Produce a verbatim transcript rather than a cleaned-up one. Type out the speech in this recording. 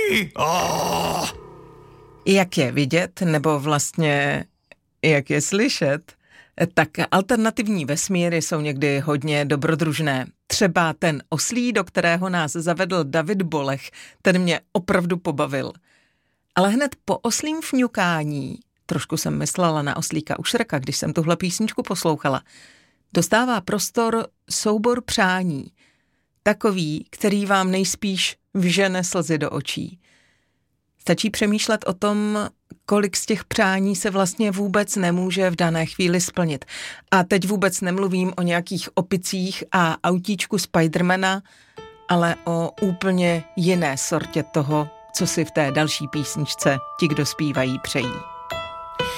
Oh. Jak je vidět, nebo vlastně jak je slyšet, tak alternativní vesmíry jsou někdy hodně dobrodružné. Třeba ten oslí, do kterého nás zavedl David Bolech, ten mě opravdu pobavil. Ale hned po oslím fňukání, trošku jsem myslela na oslíka u Šreka, když jsem tuhle písničku poslouchala, dostává prostor soubor přání. Takový, který vám nejspíš vžene slzy do očí. Stačí přemýšlet o tom, kolik z těch přání se vlastně vůbec nemůže v dané chvíli splnit. A teď vůbec nemluvím o nějakých opicích a autíčku Spidermana, ale o úplně jiné sortě toho, co si v té další písničce ti, kdo zpívají, přejí.